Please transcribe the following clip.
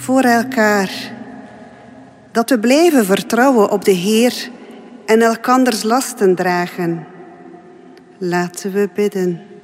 voor elkaar. Dat we blijven vertrouwen op de Heer en elkanders lasten dragen. Laten we bidden.